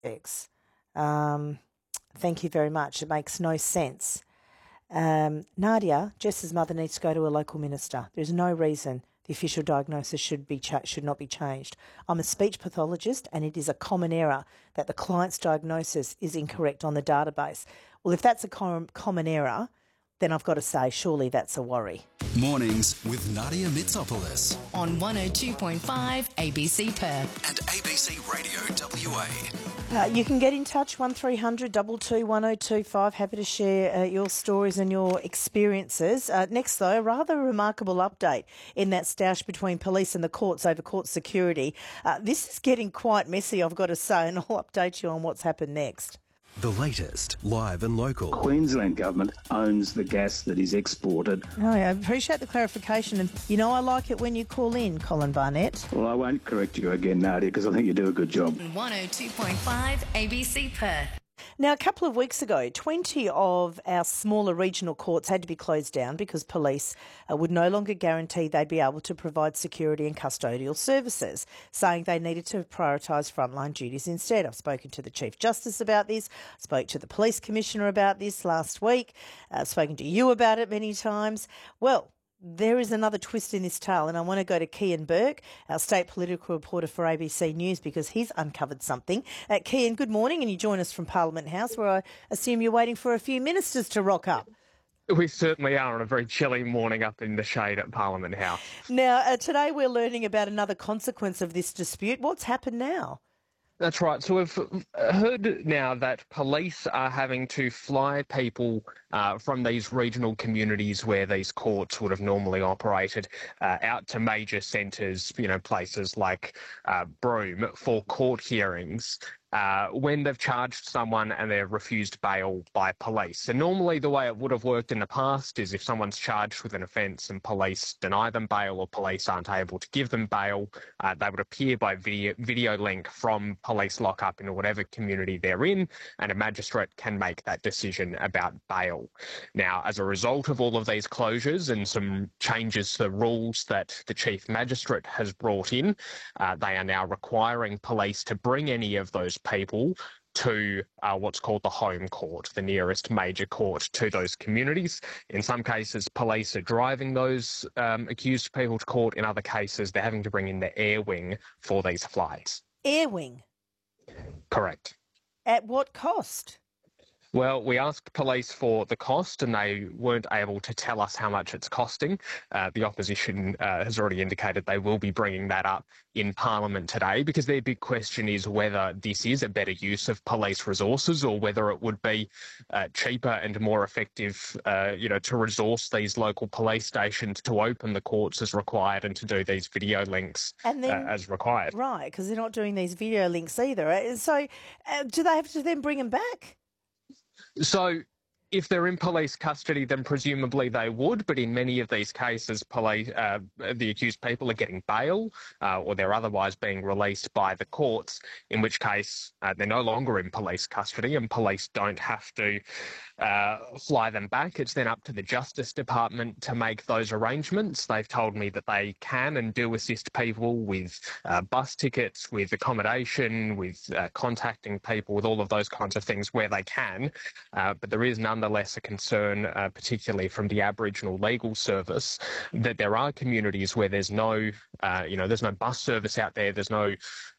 X. Thank you very much. It makes no sense. Nadia, Jess's mother, needs to go to a local minister. There's no reason the official diagnosis should not be changed. I'm a speech pathologist, and it is a common error that the client's diagnosis is incorrect on the database. Well, if that's a common error, then I've got to say, surely that's a worry. Mornings with Nadia Mitsopoulos on 102.5 ABC Perth and ABC Radio WA. You can get in touch, 1300 22 1025. Happy to share your stories and your experiences. Next, though, a rather remarkable update in that stoush between police and the courts over court security. This is getting quite messy, I've got to say, and I'll update you on what's happened next. The latest, live and local. Queensland Government owns the gas that is exported. Oh, I appreciate the clarification. And, I like it when you call in, Colin Barnett. Well, I won't correct you again, Nadia, because I think you do a good job. 102.5 ABC Perth. Now, a couple of weeks ago, 20 of our smaller regional courts had to be closed down because police would no longer guarantee they'd be able to provide security and custodial services, saying they needed to prioritise frontline duties instead. I've spoken to the Chief Justice about this, spoke to the Police Commissioner about this last week, I've spoken to you about it many times. Well, there is another twist in this tale, and I want to go to Kian Burke, our state political reporter for ABC News, because he's uncovered something. Kian, good morning, and you join us from Parliament House, where I assume you're waiting for a few ministers to rock up. We certainly are on a very chilly morning up in the shade at Parliament House. Now, today we're learning about another consequence of this dispute. What's happened now? That's right. So we've heard now that police are having to fly people from these regional communities where these courts would have normally operated out to major centres, places like Broome for court hearings. When they've charged someone and they're refused bail by police. And normally the way it would have worked in the past is if someone's charged with an offence and police deny them bail or police aren't able to give them bail, they would appear by video link from police lockup in whatever community they're in, and a magistrate can make that decision about bail. Now, as a result of all of these closures and some changes to the rules that the Chief Magistrate has brought in, they are now requiring police to bring any of those people to what's called the home court, the nearest major court to those communities. In some cases, police are driving those accused people to court. In other cases, they're having to bring in the air wing for these flights. Air wing? Correct. At what cost? Well, we asked police for the cost and they weren't able to tell us how much it's costing. The opposition has already indicated they will be bringing that up in Parliament today because their big question is whether this is a better use of police resources or whether it would be cheaper and more effective, to resource these local police stations to open the courts as required and to do these video links as required. Right, because they're not doing these video links either. So do they have to then bring them back? So if they're in police custody, then presumably they would, but in many of these cases, the accused people are getting bail or they're otherwise being released by the courts, in which case they're no longer in police custody and police don't have to fly them back. It's then up to the Justice Department to make those arrangements. They've told me that they can and do assist people with bus tickets, with accommodation, with contacting people, with all of those kinds of things where they can. But there is nonetheless a concern, particularly from the Aboriginal Legal Service, that there are communities where there's no, there's no bus service out there, there's no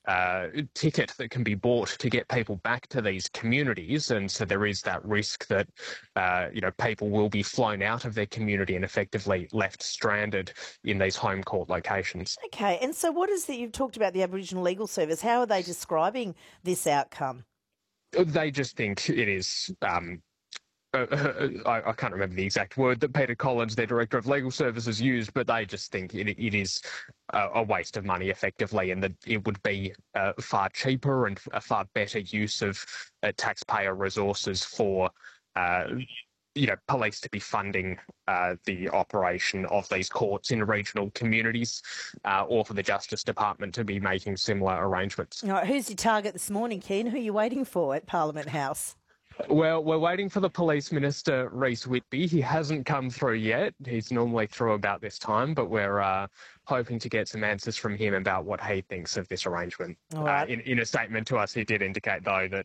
ticket that can be bought to get people back to these communities, and so there is that risk that people will be flown out of their community and effectively left stranded in these home court locations. Okay, and so what is it, you've talked about the Aboriginal Legal Service, how are they describing this outcome? They just think it is I can't remember the exact word that Peter Collins, their Director of Legal Services, used, but they just think it is a waste of money, effectively, and that it would be far cheaper and a far better use of taxpayer resources for police to be funding the operation of these courts in regional communities or for the Justice Department to be making similar arrangements. All right, who's your target this morning, Ken? Who are you waiting for at Parliament House? Well, we're waiting for the Police Minister, Rhys Whitby. He hasn't come through yet. He's normally through about this time, but we're hoping to get some answers from him about what he thinks of this arrangement. All right. In a statement to us, he did indicate, though, that